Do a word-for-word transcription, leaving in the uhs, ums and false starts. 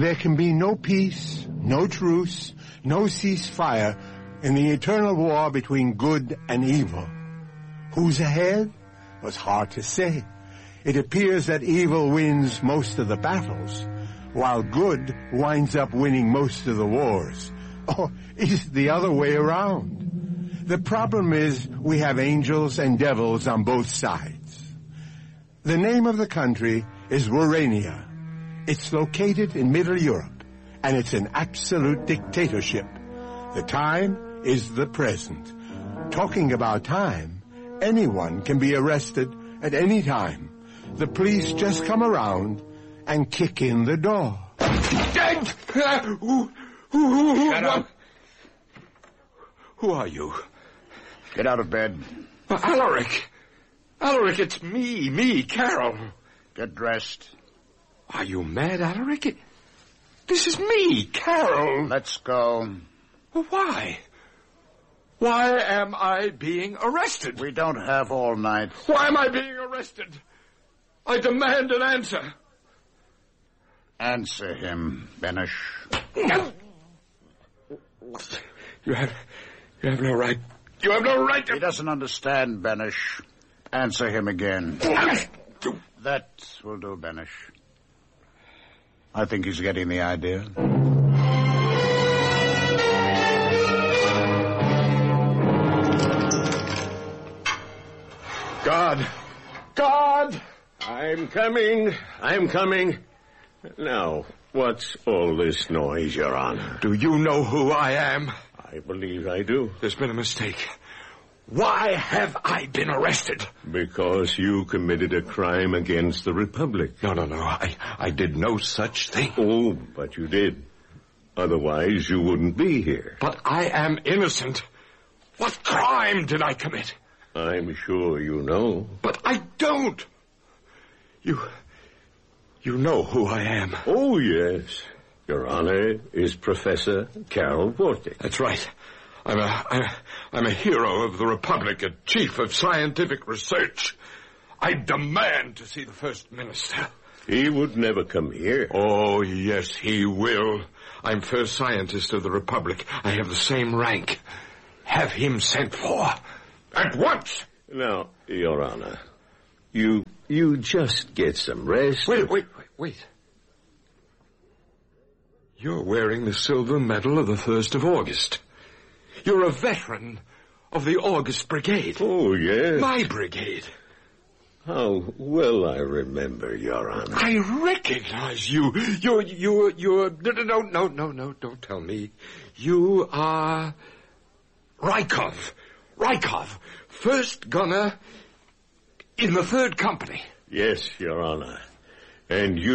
There can be no peace, no truce, no ceasefire in the eternal war between good and evil. Who's ahead? It's hard to say. It appears that evil wins most of the battles, while good winds up winning most of the wars. Or is it the other way around? The problem is we have angels and devils on both sides. The name of the country is Warania. It's located in Middle Europe, and it's an absolute dictatorship. The time is the present. Talking about time, anyone can be arrested at any time. The police just come around and kick in the door. Who, who, who, Shut up. Who are you? Get out of bed. Uh, Alaric! Alaric, it's me, me, Carol. Get dressed. Are you mad, Alaric? It, this is me, Carol. Let's go. Well, why? Why am I being arrested? We don't have all night. Why am I being arrested? I demand an answer. Answer him, Benish. You have, you have no right. You have no right to... He doesn't understand, Benish. Answer him again. That will do, Benish. I think he's getting the idea. God! God! I'm coming. I'm coming. Now, what's all this noise, Your Honor? Do you know who I am? I believe I do. There's been a mistake. Why have I been arrested? Because you committed a crime against the Republic. No, no, no. I, I did no such thing. Oh, but you did. Otherwise, you wouldn't be here. But I am innocent. What crime did I commit? I'm sure you know. But I don't. You... You know who I am. Oh, yes. Your Honor is Professor Carol Vortic. That's right. I'm a, I'm, I'm a hero of the Republic, a chief of scientific research. I demand to see the First Minister. He would never come here. Oh, yes, he will. I'm first scientist of the Republic. I have the same rank. Have him sent for. At once! Now, Your Honor, you you just get some rest. Wait, wait, wait, wait. You're wearing the silver medal of the first of August. You're a veteran of the August Brigade. Oh, yes. My brigade. How well I remember, Your Honor. I recognize you. You're, you're, you're... No, no, no, no, no, don't tell me. You are... Rykov. Rykov. First gunner in the third company. Yes, Your Honor. And you...